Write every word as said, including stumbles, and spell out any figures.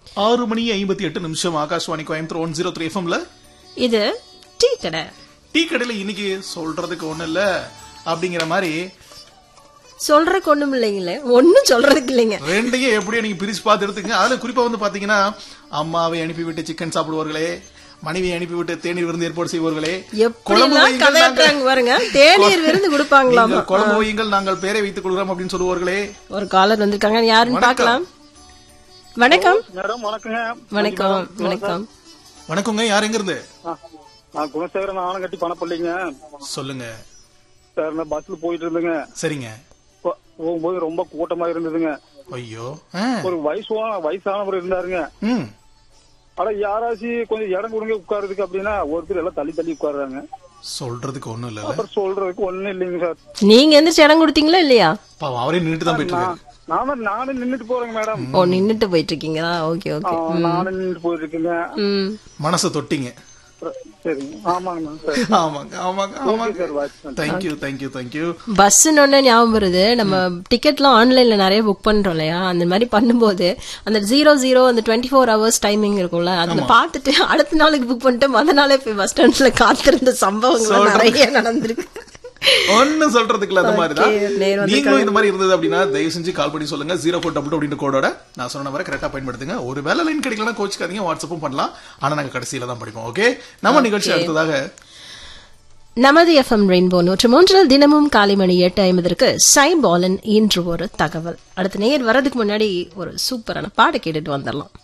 ஆறு மணி ஐம்பத்தி எட்டு நிமிஷம் Akashvani Coimbatore one zero three எஃப்எம்ல இது டீ கடை. டீ கடையில இன்னைக்கு சொல்றதுக்கு ஒண்ணு இல்ல அப்படிங்கிற மாதிரி சொல்றதுக்கு ஒண்ணும் இல்லைங்களே, ஒன்னும் சொல்றதுக்கு இல்லைங்க. ரெண்டையும் எப்படியும் நீங்க பிரிச்சு பார்த்து எடுத்துங்க. அதுல குறிப்பா வந்து பாத்தீங்கன்னா, அம்மாவை அனுப்பிவிட்டு சிக்கன் சாப்பிடுவார்களே, மனைவியை அனுப்பிவிட்டு தேநீர் விருந்து ஏற்பாடு செய்வார்களே, பாருங்க தேநீர் விருந்து கொடுப்பாங்களாம். குழம்பு வையுங்கள் நாங்கள் பேரை வைத்துக் கொள்கிறோம் அப்படின்னு சொல்லுவார்களே. ஒரு காலர் வந்திருக்காங்க, யாருன்னு பாக்கலாம். வணக்கம். வணக்கம். வணக்கம். வணக்கங்க. யார் எங்க இருந்து? குணசேகரன் ஆனங்கட்டி பணப்பள்ளிங்க. சொல்லுங்க சார். நான் பஸ்ல போயிட்டு இருந்தேங்க. சரிங்க. போகும்போது ரொம்ப கூட்டமா இருந்ததுங்க. ஐயோ. ஒரு வயசான வயசானவர் இருந்தாருங்க. ஆனா யாராச்சும் கொஞ்சம் இடம் கொடுங்க உட்கார்றதுக்கு அப்படின்னா ஒருத்தர் எல்லாம் தள்ளி தள்ளி உட்கார்றாங்க. சொல்றதுக்கு ஒண்ணும் இல்ல. அப்புறம் சொல்றதுக்கு ஒண்ணும் இல்லைங்க சார். நீங்க எந்திரிச்சு இடம் கொடுத்தீங்களா இல்லையா? அவரே நின்னுட்டு தான் போயிட்டு இருக்காரு. நானும் நானும் நின்னுட்டு போறேங்க மேடம். ஓ, நின்னுட்டு போயிட்டு இருக்கீங்களா? Okay okay. நானும் நின்னுட்டு போயிட்டு இருக்கீங்க. மனசை தொட்டிங்க. ஞாபகம் வருது, நம்ம டிக்கெட் எல்லாம் ஆன்லைன்ல நிறைய புக் பண்றோம் இல்லையா, அந்த மாதிரி பண்ணும்போது அந்த ஜீரோ ஜீரோ அந்த டுவெண்ட்டி ஃபோர் ஹவர்ஸ் டைமிங் இருக்கும்ல, அதுல பாத்துட்டு அடுத்த நாளுக்கு புக் பண்ணிட்டு மொத நாளே போய் பஸ் ஸ்டாண்ட்ல காத்திருந்த சம்பவங்கள் நிறைய நடந்திருக்கு. ஒன்னு சொல்றதுக்கு அந்த மாதிரிதான். நீங்களும் இந்த மாதிரி இருந்தது அப்படின்னா தயவு செஞ்சு கால் பண்ணி சொல்லுங்க. ஜீரோ ஃபோர் டபுள் அப்படின்ற கோடோட நான் சொன்ன மாதிரி கரெக்டா பயன்படுத்துங்க. ஒரு வேலை லைன் கிடைக்கலன்னா கோச்சுக்காதீங்க, வாட்ஸ்அப்பும் பண்ணலாம். ஆனா நாங்க கடைசியில தான் படிப்போம். ஓகே, நம்ம நிகழ்ச்சி அடுத்ததாக நமது எஃப்எம் ரெயின்போ நூற்று மூன்றில் தினமும் காலை மணி எட்டு ஐம்பதற்கு சைபாலன் இன்று ஒரு தகவல். அடுத்த நேர் வர்றதுக்கு முன்னாடி ஒரு சூப்பரான பாட கேட்டுட்டு வந்துடலாம்.